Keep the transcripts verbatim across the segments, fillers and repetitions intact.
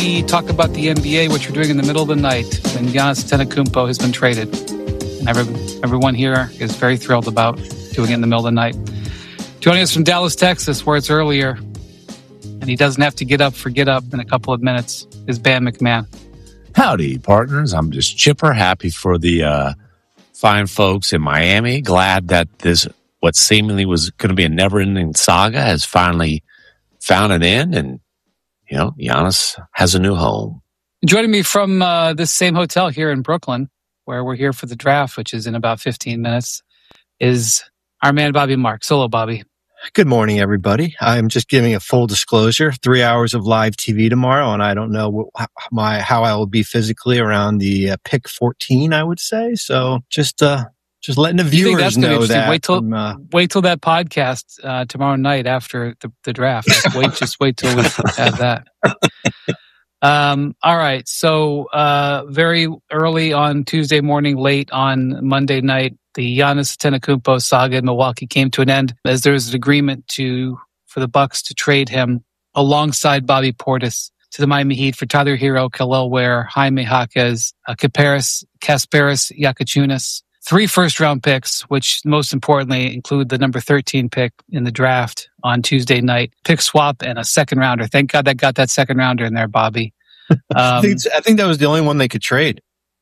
We talk about the N B A, which we're doing in the middle of the night, when Giannis Antetokounmpo has been traded. And every, everyone here is very thrilled about doing it in the middle of the night. Joining us from Dallas, Texas, where it's earlier, and he doesn't have to get up for Get Up in a couple of minutes, is Bam McMahon. Howdy, partners. I'm just chipper, happy for the uh, fine folks in Miami. Glad that this, what seemingly was going to be a never-ending saga, has finally found an end, and you know, Giannis has a new home. Joining me from uh, this same hotel here in Brooklyn, where we're here for the draft, which is in about fifteen minutes, is our man Bobby Marks. Hello, Bobby. Good morning, everybody. I'm just giving a full disclosure. Three hours of live T V tomorrow, and I don't know what, my how I will be physically around the uh, pick fourteen, I would say. So just uh, just letting the viewers know that. Wait till, uh, wait till that podcast uh, tomorrow night after the, the draft. Just wait, just wait till we have that. Um, all right. So uh, very early on Tuesday morning, late on Monday night, the Giannis Antetokounmpo saga in Milwaukee came to an end as there was an agreement to for the Bucks to trade him alongside Bobby Portis to the Miami Heat for Tyler Hero, Kel'el Ware, Jaime Jaquez, uh, Kasparis, Kasparis Yakachunas. Three first-round picks, which most importantly include the number thirteen pick in the draft on Tuesday night. Pick swap and a second-rounder. Thank God that got that second-rounder in there, Bobby. Um, I, think, I think that was the only one they could trade.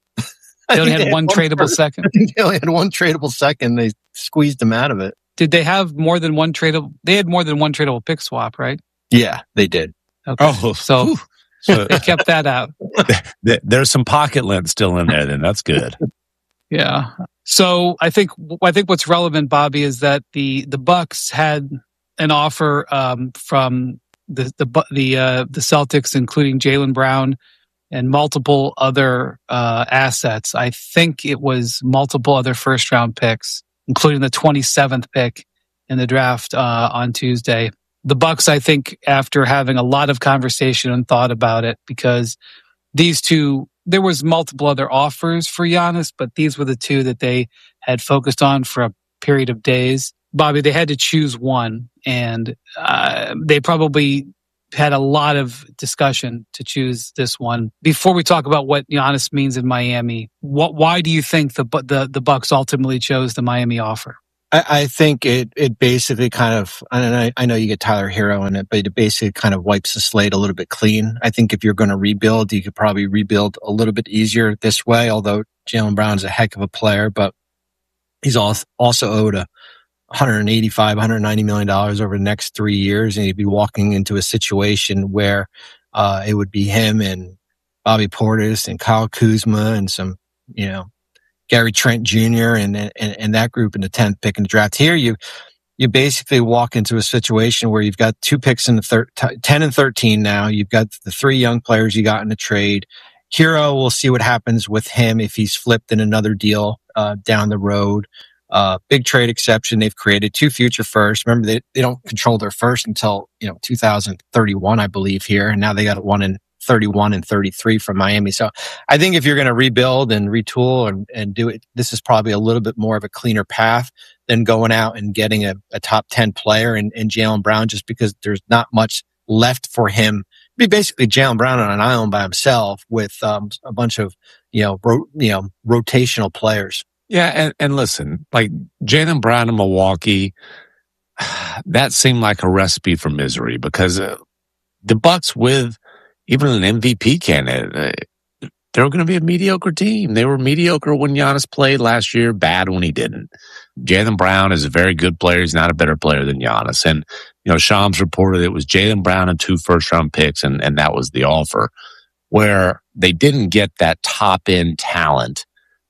They only had, had one, one tradable first, second? I think they only had one tradable second. They squeezed them out of it. Did they have more than one tradable? They had more than one tradable pick swap, right? Yeah, they did. Okay. Oh, so, so they kept that out. There's some pocket lint still in there, then. That's good. Yeah. So I think I think what's relevant, Bobby, is that the the Bucks had an offer um, from the the the uh, the Celtics, including Jaylen Brown and multiple other uh, assets. I think it was multiple other first round picks, including the twenty-seventh pick in the draft uh, on Tuesday. The Bucks, I think, after having a lot of conversation and thought about it, because these two. There was multiple other offers for Giannis, but these were the two that they had focused on for a period of days. Bobby, they had to choose one, and uh, they probably had a lot of discussion to choose this one. Before we talk about what Giannis means in Miami, what, why do you think the, the the Bucks ultimately chose the Miami offer? I, I think it, it basically kind of, and I, I know you get Tyler Hero in it, but it basically kind of wipes the slate a little bit clean. I think if you're going to rebuild, you could probably rebuild a little bit easier this way, although Jaylen Brown's a heck of a player, but he's also owed a one eighty-five, one ninety million dollars over the next three years, and he'd be walking into a situation where uh, it would be him and Bobby Portis and Kyle Kuzma and some, you know, Gary Trent Junior and, and and that group in the tenth pick in the draft. Here, you you basically walk into a situation where you've got two picks in the thir- ten and thirteen now. You've got the three young players you got in the trade. Hero, we'll see what happens with him if he's flipped in another deal uh, down the road. Uh, big trade exception. They've created two future firsts. Remember, they, they don't control their first until, you know, two thousand thirty-one, I believe, here. And now they got one in thirty-one and thirty-three from Miami. So I think if you're going to rebuild and retool and, and do it, this is probably a little bit more of a cleaner path than going out and getting a, a top ten player in, in Jaylen Brown, just because there's not much left for him. It'd be basically Jaylen Brown on an island by himself with um, a bunch of, you know, ro- you know, rotational players. Yeah. And, and listen, like Jaylen Brown in Milwaukee, that seemed like a recipe for misery, because uh, the Bucks with even an M V P candidate, uh, they were going to be a mediocre team. They were mediocre when Giannis played last year, bad when he didn't. Jaylen Brown is a very good player. He's not a better player than Giannis. And, you know, Shams reported it was Jaylen Brown and two first round picks, and, and that was the offer, where they didn't get that top end talent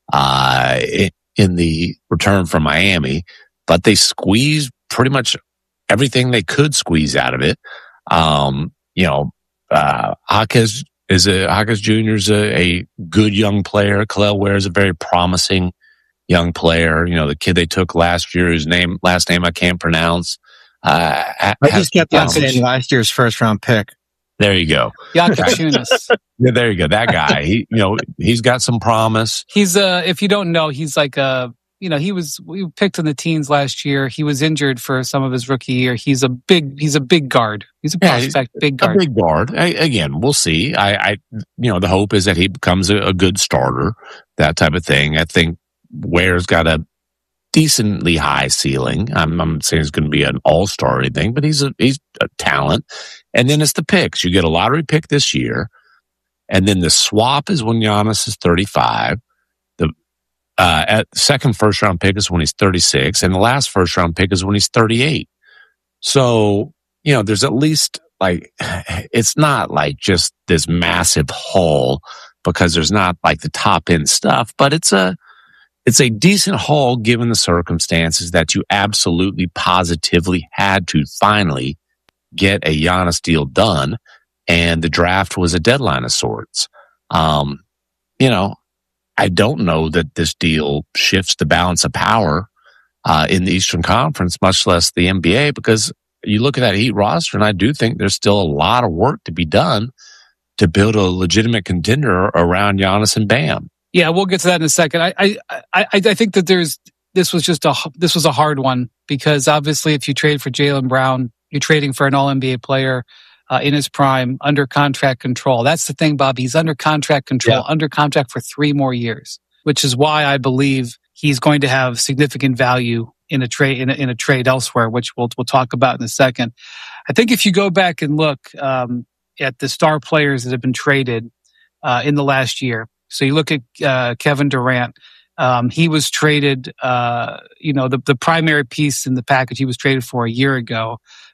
uh, in the return from Miami, but they squeezed pretty much everything they could squeeze out of it. Um, you know, uh, Jaquez is a, Jaquez Junior is a, a good young player. Kel'el Ware is a very promising young player. You know, the kid they took last year, whose name, last name I can't pronounce. Uh, I just kept on saying last year's first round pick. There you go. Yakachunas. Yeah, there you go. That guy, he, you know, he's got some promise. He's uh if you don't know, he's like a you know, he was we picked in the teens last year. He was injured for some of his rookie year. He's a big he's a big guard. He's a Yeah, he's prospect, big a guard. big guard. I, again, we'll see. I, I, you know, the hope is that he becomes a, a good starter, that type of thing. I think Ware's got a decently high ceiling. I'm, I'm saying he's going to be an all-star or anything, but he's a he's a talent. And then it's the picks. You get a lottery pick this year, and then the swap is when Giannis is thirty-five. The uh, at second first round pick is when he's thirty-six, and the last first round pick is when he's thirty-eight. So, you know, there's at least like, it's not like just this massive haul because there's not like the top end stuff, but it's a, it's a decent haul given the circumstances that you absolutely positively had to finally get a Giannis deal done. And the draft was a deadline of sorts. Um, you know, I don't know that this deal shifts the balance of power uh, in the Eastern Conference, much less the N B A, because you look at that Heat roster, and I do think there's still a lot of work to be done to build a legitimate contender around Giannis and Bam. Yeah, we'll get to that in a second. I I I, I think that there's this was just a this was a hard one because obviously if you trade for Jaylen Brown, you're trading for an All N B A player uh, in his prime, under contract control. That's the thing, Bob. He's under contract control, yeah. under contract for three more years, which is why I believe he's going to have significant value in a trade in a, in a trade elsewhere, which we'll we'll talk about in a second. I think if you go back and look um, at the star players that have been traded uh, in the last year, so you look at uh, Kevin Durant. Um, he was traded, uh, you know, the, the primary piece in the package he was traded for a year ago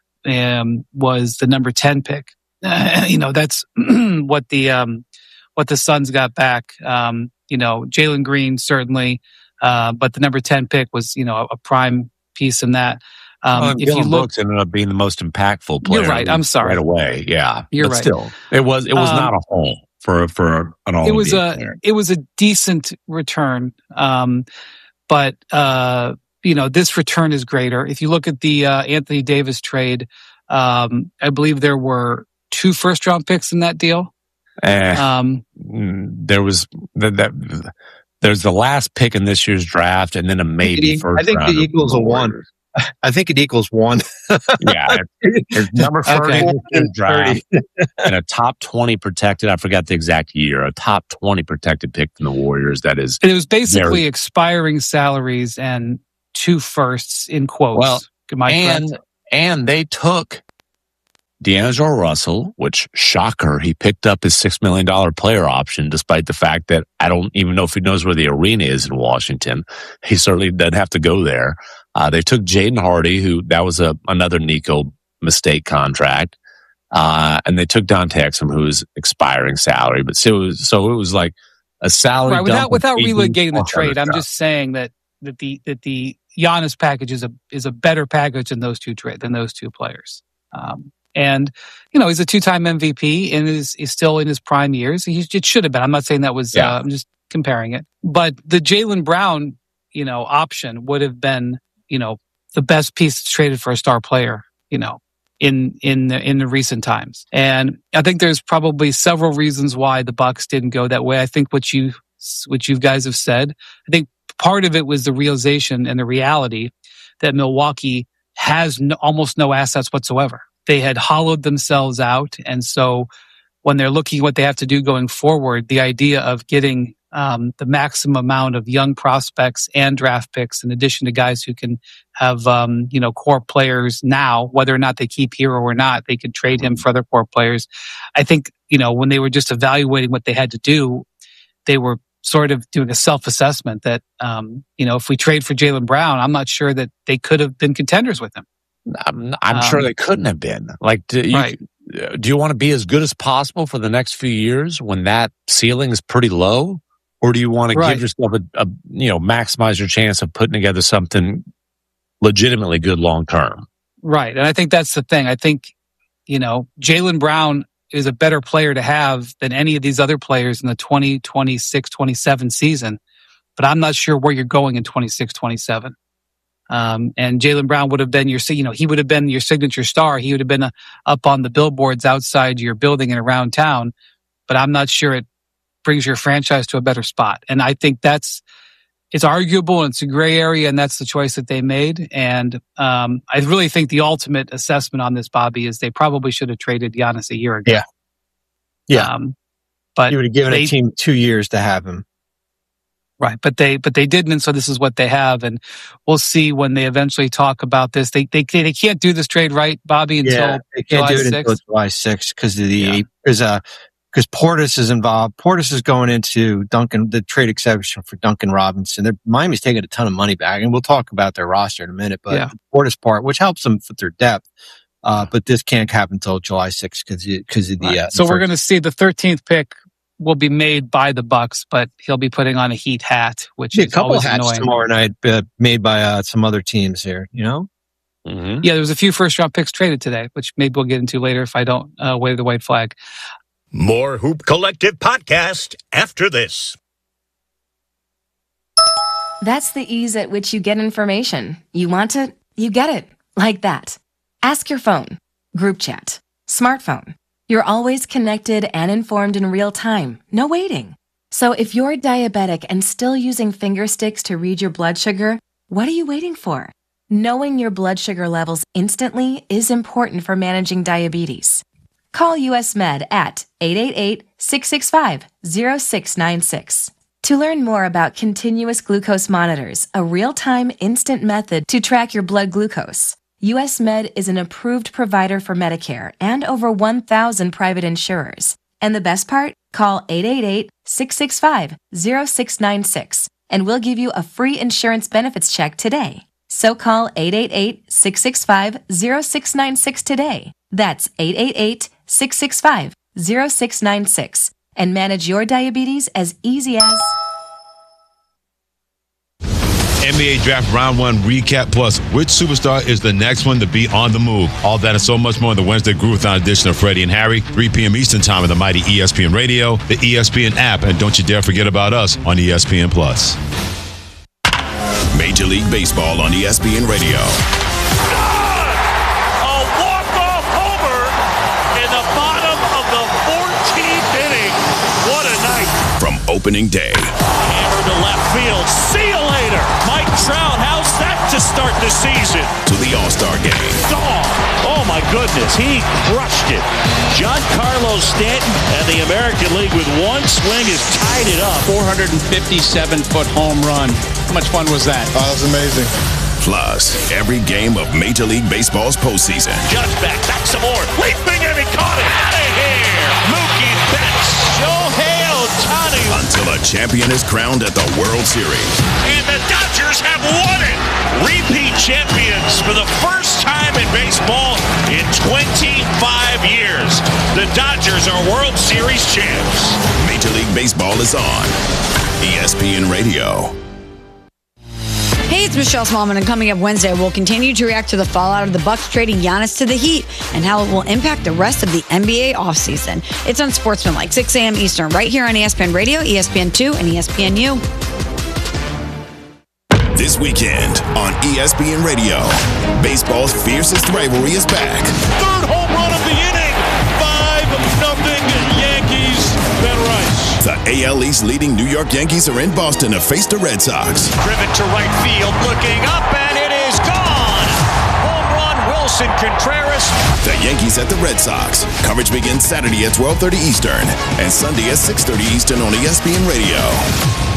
um, was the number ten pick. Uh, you know, that's what the um, what the Suns got back. Um, you know, Jalen Green certainly, uh, but the number ten pick was, you know, a, a prime piece in that. Um, well, if Dylan you look, Brooks ended up being the most impactful player. You're right. I'm sorry. Right away, yeah. You're but right. Still, it was it was um, not a home. For for an all it was a player. it was a decent return, um, but uh, you know this return is greater. If you look at the uh, Anthony Davis trade, um, I believe there were two first round picks in that deal. Eh, um, there was that, that there's the last pick in this year's draft, and then a maybe it, first. I think round it equals a one. I think it equals one. Yeah, it's number thirty okay. in the draft and a top twenty protected. I forgot the exact year. A top twenty protected pick from the Warriors. That is, and it was basically very, expiring salaries and two firsts in quotes. Well, Am I and correct? and they took D'Angelo Russell, which shocker, he picked up his six million dollar player option, despite the fact that I don't even know if he knows where the arena is in Washington. He certainly doesn't have to go there. Uh, they took Jaden Hardy, who that was a another Nico mistake contract, uh, and they took Dante Exum, who's expiring salary. But so it was, so it was like a salary right, without dump without of relocating the eighteen trade. I'm stuff. just saying that that the that the Giannis package is a is a better package than those two trade than those two players. Um, and you know he's a two time M V P and is is still in his prime years. He it should have been. I'm not saying that was. Yeah. Uh, I'm just comparing it. But the Jaylen Brown, you know, option would have been, you know, the best piece traded for a star player, you know, in in the, in the recent times. And I think there's probably several reasons why the Bucks didn't go that way. I think what you what you guys have said. I think part of it was the realization and the reality that Milwaukee has no, almost no assets whatsoever. They had hollowed themselves out, and so when they're looking at what they have to do going forward, the idea of getting Um, the maximum amount of young prospects and draft picks, in addition to guys who can have, um, you know, core players now, whether or not they keep Hero or not, they could trade him for other core players. I think, you know, when they were just evaluating what they had to do, they were sort of doing a self-assessment that, um, you know, if we trade for Jaylen Brown, I'm not sure that they could have been contenders with him. I'm, I'm um, sure they couldn't have been. Like, do you, right. do you want to be as good as possible for the next few years when that ceiling is pretty low? Or do you want to Right. give yourself a, a, you know, maximize your chance of putting together something legitimately good long term? Right. And I think that's the thing. I think, you know, Jaylen Brown is a better player to have than any of these other players in the twenty twenty-six twenty-seven season. But I'm not sure where you're going in twenty-six twenty-seven. Um, and Jaylen Brown would have been your, you know, he would have been your signature star. He would have been a, up on the billboards outside your building and around town. But I'm not sure it brings your franchise to a better spot. And I think that's it's arguable and it's a gray area, and that's the choice that they made. And um, I really think the ultimate assessment on this, Bobby, is they probably should have traded Giannis a year ago. Yeah. Yeah. Um, but you would have given they, a team two years to have him. Right. But they, but they didn't. And so this is what they have. And we'll see when they eventually talk about this. They, they, they can't do this trade, right, Bobby, until yeah, they can't July do it sixth? until July sixth because of the, Yeah. because, uh, because Portis is involved. Portis is going into Duncan, the trade exception for Duncan Robinson. They're, Miami's taking a ton of money back, and we'll talk about their roster in a minute. But Yeah. the Portis part, which helps them with their depth, uh, but this can't happen until July sixth because because of the. Right. Uh, so the we're first- going to see the thirteenth pick will be made by the Bucks, but he'll be putting on a Heat hat, which Yeah, a is couple always hats annoying. tomorrow night uh, made by uh, some other teams here. You know. Mm-hmm. Yeah, there was a few first round picks traded today, which maybe we'll get into later if I don't uh, wave the white flag. More Hoop Collective podcast after this. That's the ease at which you get information. You want it, you get it. Like that. Ask your phone. Group chat. Smartphone. You're always connected and informed in real time. No waiting. So if you're diabetic and still using finger sticks to read your blood sugar, what are you waiting for? Knowing your blood sugar levels instantly is important for managing diabetes. Call U S Med at eight eight eight, six six five, zero six nine six. To learn more about continuous glucose monitors, a real-time instant method to track your blood glucose, U S Med is an approved provider for Medicare and over one thousand private insurers. And the best part? Call eight eight eight, six six five, zero six nine six and we'll give you a free insurance benefits check today. So call eight eight eight, six six five, zero six nine six today. That's eight eight eight, six six five, zero six nine six and manage your diabetes as easy as... N B A Draft Round one Recap Plus. Which superstar is the next one to be on the move? All that and so much more in the Wednesday Groovathon edition of Freddie and Harry, three p.m. Eastern Time on the mighty E S P N Radio, the E S P N app, and don't you dare forget about us on E S P N Plus. Major League Baseball on E S P N Radio. A walk-off homer in the bottom of the fourteenth inning. What a night. From opening day. Hammer to left field. See you later. Mike Trout, how's that to start the season? To the All-Star Game. Dog. Oh, my goodness. He crushed it. Giancarlo Stanton and the American League with one swing has tied it up. four hundred fifty-seven foot home run. How much fun was that? Oh, that was amazing. Plus, every game of Major League Baseball's postseason. Judge back, back some more. Leaping and he caught it. Out of here. Mookie Betts. Shohei Ohtani. Until a champion is crowned at the World Series. And the Dodgers have won it. Repeat champions for the first time in baseball in twenty-five years. The Dodgers are World Series champs. Major League Baseball is on E S P N Radio. Hey, it's Michelle Smallman, and coming up Wednesday, we'll continue to react to the fallout of the Bucks trading Giannis to the Heat and how it will impact the rest of the N B A offseason. It's on Sportsmanlike, six a.m. Eastern, right here on E S P N Radio, E S P N two, and E S P N U. This weekend on E S P N Radio, baseball's fiercest rivalry is back. Third home run of the inning. five nothing Yankees. Ben Rice. The A L East leading New York Yankees are in Boston to face the Red Sox. Driven to right field, looking up, and it is gone. Home run, Wilson Contreras. The Yankees at the Red Sox. Coverage begins Saturday at twelve thirty Eastern and Sunday at six thirty Eastern on E S P N Radio.